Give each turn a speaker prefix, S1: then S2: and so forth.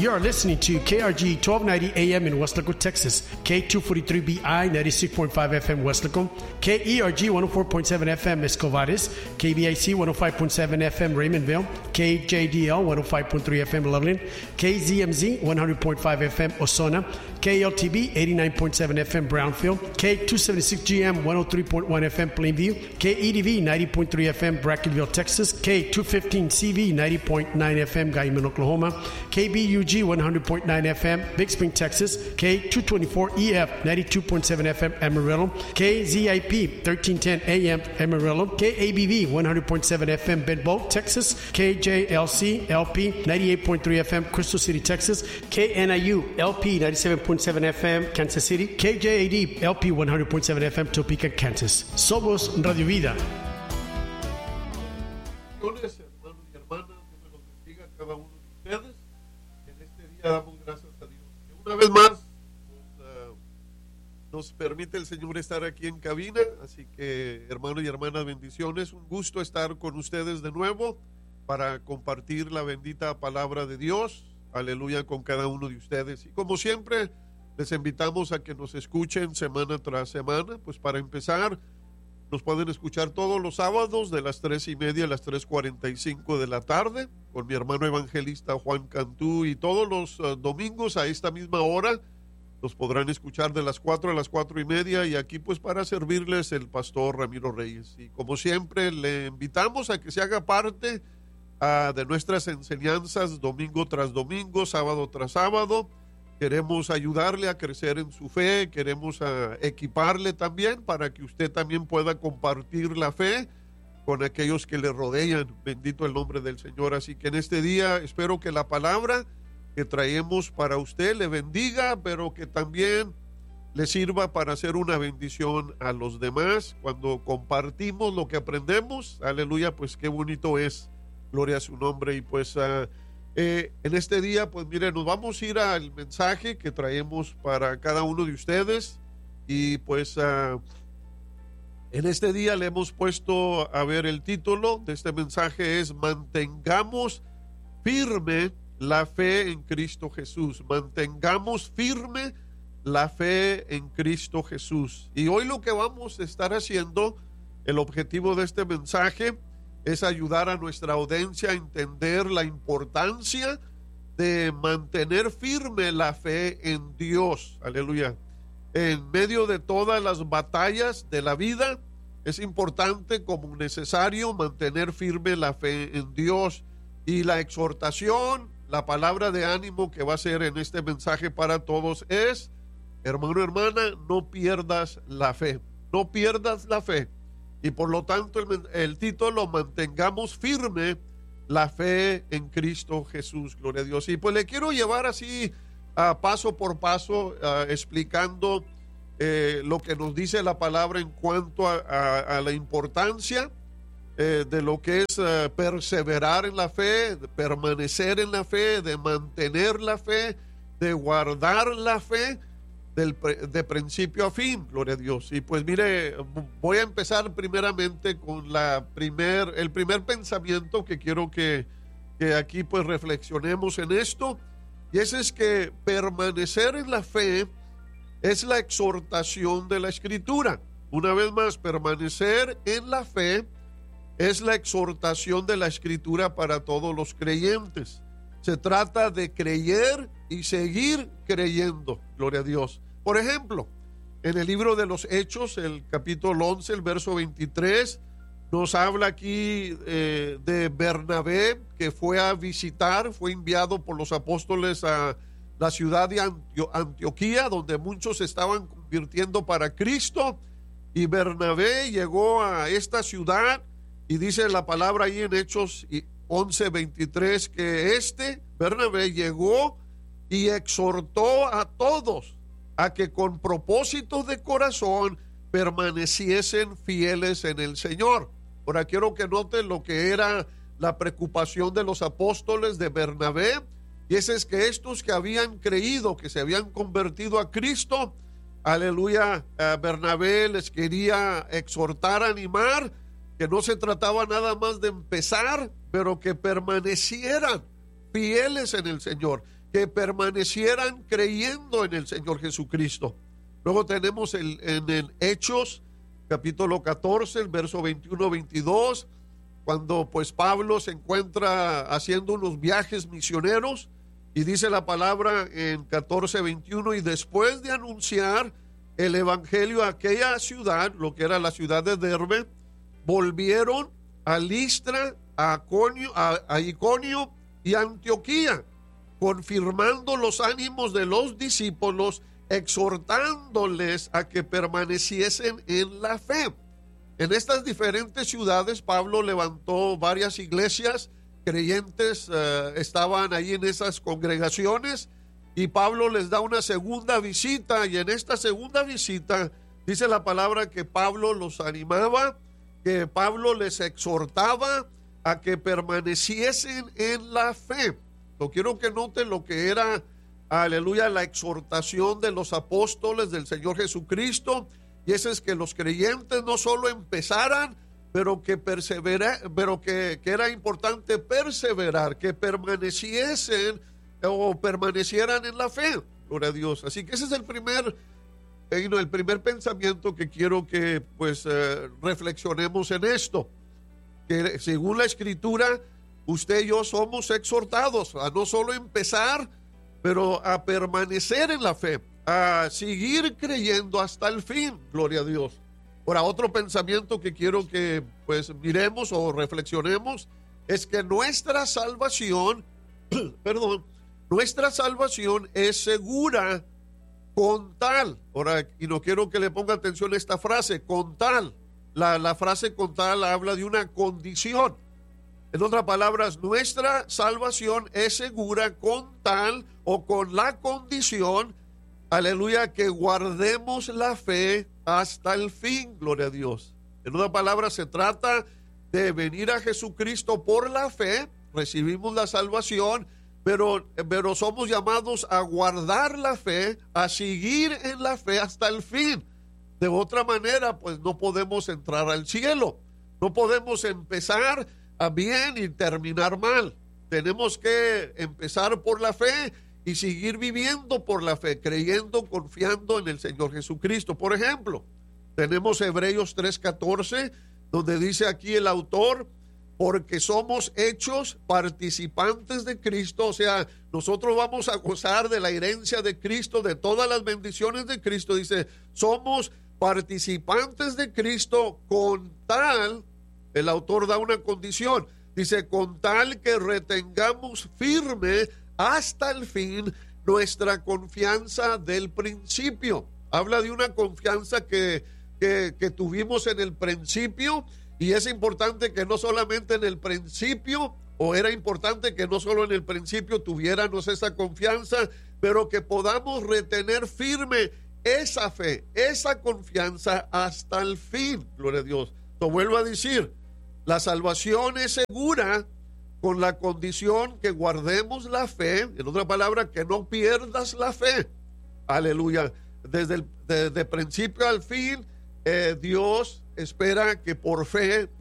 S1: You are listening to KRG 1290 AM in West Laco, Texas, K243BI 96.5 FM West Laco, KERG 104.7 FM Escovares, KBIC 105.7 FM Raymondville, KJDL 105.3 FM Loveland, KZMZ 100.5 FM Osona, KLTB 89.7 FM Brownfield, K276GM 103.1 FM Plainview, KEDV 90.3 FM Brackenville, Texas, K215CV 90.9 FM Guyman, Oklahoma, KBUG 100.9 FM Big Spring, Texas, K224EF 92.7 FM Amarillo, KZIP 1310 AM Amarillo, KABV 100.7 FM Bedboe, Texas, KJLC LP 98.3 FM Crystal City, Texas, KNIU LP 97.7 FM Kansas City, KJAD LP 100.7 FM Topeka, Kansas. Somos Radio Vida.
S2: Hermanos y hermanas, Dios me los bendiga a cada uno de ustedes. En este día damos gracias a Dios. Y una vez más nos permite el Señor estar aquí en cabina. Así que, hermanos y hermanas, bendiciones. Un gusto estar con ustedes de nuevo para compartir la bendita palabra de Dios. Aleluya, con cada uno de ustedes. Y como siempre, les invitamos a que nos escuchen semana tras semana. Pues para empezar, nos pueden escuchar todos los sábados de las 3:30 a las 3:45 de la tarde con mi hermano evangelista Juan Cantú, y todos los domingos a esta misma hora los podrán escuchar de las 4 a las 4:30, y aquí pues para servirles el pastor Ramiro Reyes. Y como siempre le invitamos a que se haga parte de nuestras enseñanzas domingo tras domingo, sábado tras sábado. Queremos ayudarle a crecer en su fe, queremos equiparle también para que usted también pueda compartir la fe con aquellos que le rodean. Bendito el nombre del Señor. Así que en este día espero que la palabra que traemos para usted le bendiga, pero que también le sirva para hacer una bendición a los demás. Cuando compartimos lo que aprendemos, aleluya, pues qué bonito es. Gloria a su nombre. Y pues en este día, pues miren, nos vamos a ir al mensaje que traemos para cada uno de ustedes. Y pues en este día le hemos puesto, a ver, el título de este mensaje es: mantengamos firme la fe en Cristo Jesús. Mantengamos firme la fe en Cristo Jesús. Y hoy lo que vamos a estar haciendo, el objetivo de este mensaje, es ayudar a nuestra audiencia a entender la importancia de mantener firme la fe en Dios. Aleluya. En medio de todas las batallas de la vida, es importante como necesario mantener firme la fe en Dios. Y la exhortación, la palabra de ánimo que va a ser en este mensaje para todos es: hermano, hermana, no pierdas la fe. No pierdas la fe. Y por lo tanto el título: mantengamos firme la fe en Cristo Jesús. Gloria a Dios. Y pues le quiero llevar así paso por paso, explicando lo que nos dice la palabra en cuanto a la importancia de lo que es perseverar en la fe, de permanecer en la fe, de mantener la fe, de guardar la fe de principio a fin. Gloria a Dios. Y pues mire, voy a empezar primeramente con el primer pensamiento que quiero que aquí pues reflexionemos en esto, y ese es que permanecer en la fe es la exhortación de la Escritura. Una vez más, permanecer en la fe es la exhortación de la Escritura para todos los creyentes. Se trata de creer y seguir creyendo. Gloria a Dios. Por ejemplo, en el libro de los Hechos, el capítulo 11, el verso 23, nos habla aquí de Bernabé, que fue enviado por los apóstoles a la ciudad de Antioquía, donde muchos estaban convirtiendo para Cristo. Y Bernabé llegó a esta ciudad, y dice la palabra ahí en Hechos 11:23, que Bernabé llegó y exhortó a todos a que con propósito de corazón permaneciesen fieles en el Señor. Ahora quiero que noten lo que era la preocupación de los apóstoles de Bernabé, y ese es que estos que habían creído, que se habían convertido a Cristo, aleluya, Bernabé les quería exhortar, animar, que no se trataba nada más de empezar, pero que permanecieran fieles en el Señor, que permanecieran creyendo en el Señor Jesucristo. Luego tenemos en el Hechos, capítulo 14, el verso 21-22, cuando pues Pablo se encuentra haciendo unos viajes misioneros, y dice la palabra en 14:21, y después de anunciar el evangelio a aquella ciudad, lo que era la ciudad de Derbe, volvieron a Listra, a Iconio y a Antioquía, confirmando los ánimos de los discípulos, exhortándoles a que permaneciesen en la fe. En estas diferentes ciudades Pablo levantó varias iglesias, creyentes estaban ahí en esas congregaciones, y Pablo les da una segunda visita, y en esta segunda visita dice la palabra que Pablo los animaba, que Pablo les exhortaba a que permaneciesen en la fe. Yo quiero que noten lo que era, aleluya, la exhortación de los apóstoles del Señor Jesucristo, y ese es que los creyentes no solo empezaran, pero que era importante perseverar, que permanecieran en la fe. Gloria a Dios. Así que ese es el primer pensamiento que quiero que reflexionemos en esto, que según la Escritura, usted y yo somos exhortados a no solo empezar, pero a permanecer en la fe, a seguir creyendo hasta el fin. Gloria a Dios. Ahora, otro pensamiento que quiero que miremos o reflexionemos es que nuestra salvación es segura con tal. Ahora, y no quiero que le ponga atención a esta frase, con tal. La frase con tal habla de una condición. En otras palabras, nuestra salvación es segura con tal o con la condición, aleluya, que guardemos la fe hasta el fin. Gloria a Dios. En otras palabras, se trata de venir a Jesucristo por la fe, recibimos la salvación, pero somos llamados a guardar la fe, a seguir en la fe hasta el fin. De otra manera, pues no podemos entrar al cielo. No podemos empezar a bien y terminar mal. Tenemos que empezar por la fe y seguir viviendo por la fe, creyendo, confiando en el Señor Jesucristo. Por ejemplo, tenemos Hebreos 3:14, donde dice aquí el autor, porque somos hechos participantes de Cristo. O sea, nosotros vamos a gozar de la herencia de Cristo, de todas las bendiciones de Cristo. Dice, somos participantes de Cristo con tal, el autor da una condición, dice, con tal que retengamos firme hasta el fin nuestra confianza del principio. Habla de una confianza que tuvimos en el principio, y es importante que no solamente en el principio, o era importante que no solo en el principio tuviéramos esa confianza, pero que podamos retener firme esa fe, esa confianza hasta el fin. Gloria a Dios. Lo vuelvo a decir, la salvación es segura con la condición que guardemos la fe, en otra palabra, que no pierdas la fe. Aleluya. Desde principio al fin, Dios espera que por fe